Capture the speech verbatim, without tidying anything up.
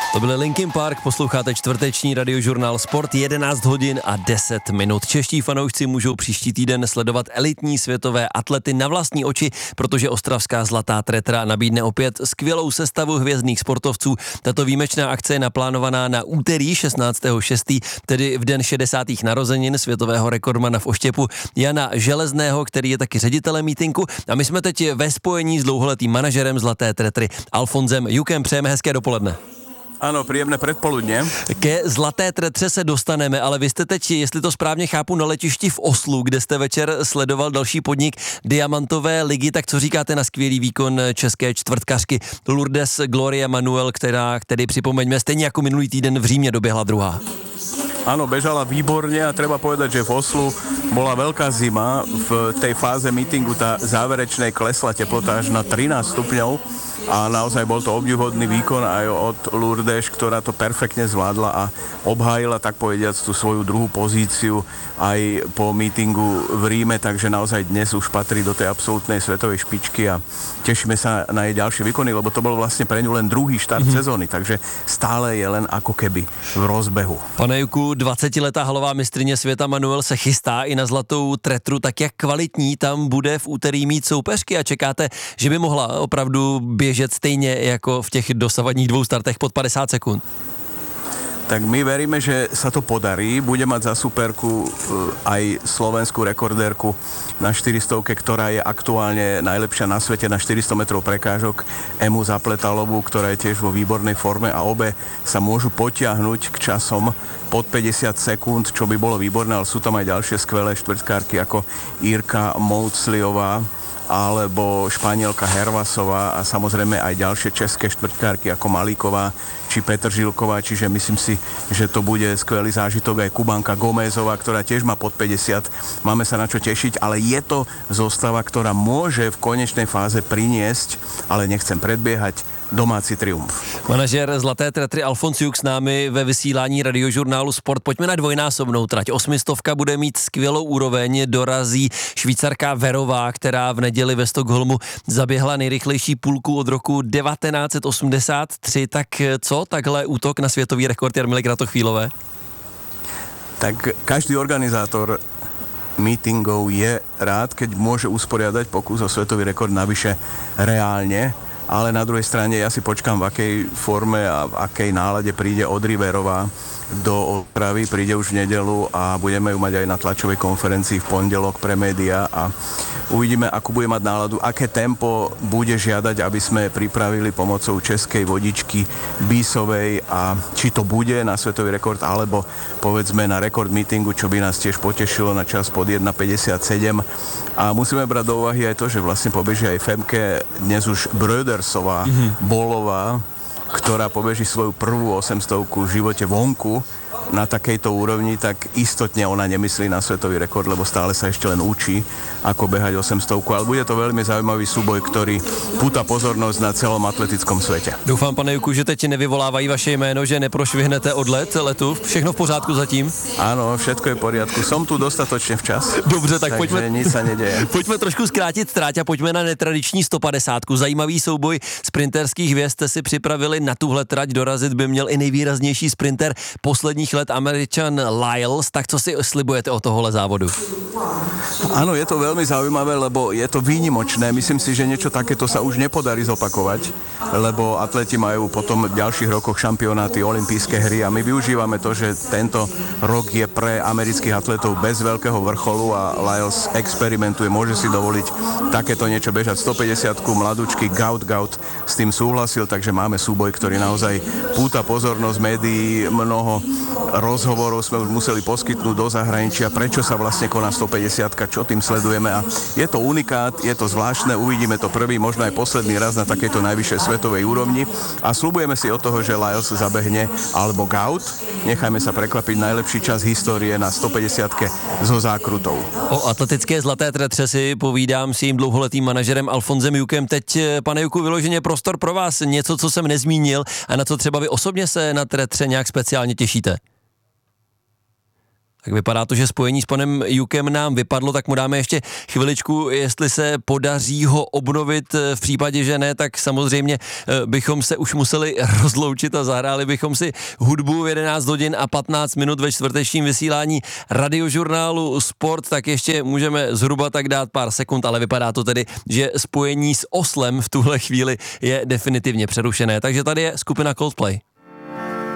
To byl Linkin Park, posloucháte čtvrteční radiožurnál Sport, jedenáct hodin a deset minut. Čeští fanoušci můžou příští týden sledovat elitní světové atlety na vlastní oči, protože ostravská Zlatá tretra nabídne opět skvělou sestavu hvězdných sportovců. Tato výjimečná akce je naplánovaná na úterý šestnáctého šestého tedy v den šedesátých narozenin světového rekordmana v oštěpu Jana Železného, který je taky ředitelem mítinku. A my jsme teď ve spojení s dlouholetým manažerem Zlaté tretry Alfonzem Jukem. Přejeme hezké dopoledne. Ano, příjemné předpoledne. Ke Zlaté tretře se dostaneme, ale vy jste teď, jestli to správně chápu, na letišti v Oslu, kde jste večer sledoval další podnik Diamantové ligy, tak co říkáte na skvělý výkon české čtvrtkařky Lourdes Gloria Manuel, která, který připomeňme, stejně jako minulý týden v Římě doběhla druhá. Áno, bežala výborne a treba povedať, že v Oslu bola veľká zima. V tej fáze meetingu tá záverečnej klesla teplota až na trinásť stupňov a naozaj bol to obdivuhodný výkon aj od Lourdes, ktorá to perfektne zvládla a obhájila, tak povediac, tú svoju druhú pozíciu aj po meetingu v Ríme, takže naozaj dnes už patrí do tej absolútnej svetovej špičky a tešíme sa na jej ďalšie výkony, lebo to bol vlastne pre ňu len druhý štart mm-hmm. sezóny, takže stále je len ako keby v rozbehu. Pane Juku, dvacetiletá halová mistryně světa Manuel se chystá i na Zlatou tretru, tak jak kvalitní tam bude v úterý mít soupeřky a čekáte, že by mohla opravdu běžet stejně jako v těch dosavadních dvou startech pod padesát sekund? Tak my veríme, že sa to podarí. Bude mať za superku aj slovenskú rekordérku na štyristovke, ktorá je aktuálne najlepšia na svete na štyristo metrov prekážok, Emu Zapletalovú, ktorá je tiež vo výbornej forme a obe sa môžu potiahnuť k časom pod päťdesiat sekúnd, čo by bolo výborné, ale sú tam aj ďalšie skvelé štvrtkárky ako Irka Moucliová alebo Španielka Hervasová a samozrejme aj ďalšie české štvrtkárky ako Malíková či Petržilková, čiže myslím si, že to bude skvelý zážitok aj Kubanka Gomezová, ktorá tiež má pod päťdesiat. Máme sa na čo tešiť, ale je to zostava, ktorá môže v konečnej fáze priniesť, ale nechcem predbiehať, domácí triumf. Manažer Zlaté tretry Alfons Juk s námi ve vysílání radiožurnálu Sport. Pojďme na dvojnásobnou trať. Osmistovka bude mít skvělou úroveň, dorazí Švýcarka Verová, která v neděli ve Stockholmu zaběhla nejrychlejší půlku od roku devatenáct set osmdesát tři. Tak co, takhle útok na světový rekord Jarmily Kratochvílové? Tak každý organizátor meetingov je rád, keď môže usporiadať pokus o svetový rekord navyše reálne, ale na druhej strane ja si počkám, v akej forme a v akej nálade príde Audrey Verová do Ostravy, príde už v nedelu a budeme ju mať aj na tlačovej konferencii v pondelok pre médiá a uvidíme, akú bude mať náladu, aké tempo bude žiadať, aby sme pripravili pomocou českej vodičky Bísovej a či to bude na svetový rekord, alebo povedzme na rekord meetingu, čo by nás tiež potešilo na čas pod jedna päťdesiatsedem. A musíme brať do úvahy aj to, že vlastne pobeží aj Femke, dnes už Brödersová, mm-hmm. Bolová, ktorá pobeží svoju prvú osemstovku v živote vonku na takejto úrovni, tak istotne ona nemyslí na svetový rekord, lebo stále sa ešte len učí, ako behať osemstovku, ale bude to veľmi zaujímavý súboj, ktorý púta pozornosť na celom atletickom svete. Doufám, pane Juku, že teď nevyvolávají vaše jméno, že neprošvihnete odlet letu. Všechno v pořádku zatím? Áno, všetko je v poriadku. Som tu dostatočne včas. Dobře, tak takže pojďme, nic sa nedeje. Pojďme trošku zkrátit tráť a pojďme na netradiční sto padesát. Zajímavý souboj sprinterských hvězd jste si připravili na tuhle trať. Dorazit by měl i nejvýraznější sprinter posledních let Američan Lyles. Tak co si slibujete od tohohle závodu? Áno, je to veľmi zaujímavé, lebo je to výnimočné. Myslím si, že niečo takéto sa už nepodarí zopakovať, lebo atleti majú potom v ďalších rokoch šampionáty, olympijské hry a my využívame to, že tento rok je pre amerických atletov bez veľkého vrcholu a Lyles experimentuje, môže si dovoliť takéto niečo bežať. stopäťdesiatku mladúčky Gaut Gaut s tým súhlasil, takže máme súboj, ktorý naozaj púta pozornosť médií, mnoho rozhovorov sme už museli poskytnúť do zahraničia, prečo sa vlastne koná stopäťdesiatka, čo tým sledujeme a je to unikát, je to zvláštne, uvidíme to prvý, možno aj posledný raz na takejto najvyššej svetovej úrovni a sľubujeme si od toho, že Lyles zabehne alebo Gaut, nechajme sa prekvapiť, najlepší čas histórie na stopäťdesiatke so zákrutou. O atletické Zlaté tretře si povídám s jím dlouholetým manažerem Alfonzem Jukem. Teď, pane Juku, vyloženě prostor pro vás, něco, co jsem nezmínil a na co třeba vy osobně se na tretře nějak speciálně těšíte? Tak vypadá to, že spojení s panem Jukem nám vypadlo, tak mu dáme ještě chviličku, jestli se podaří ho obnovit. V případě, že ne, tak samozřejmě bychom se už museli rozloučit a zahráli bychom si hudbu v jedenáct hodin a patnáct minut ve čtvrtečním vysílání radiožurnálu Sport, tak ještě můžeme zhruba tak dát pár sekund, ale vypadá to tedy, že spojení s Oslem v tuhle chvíli je definitivně přerušené. Takže tady je skupina Coldplay.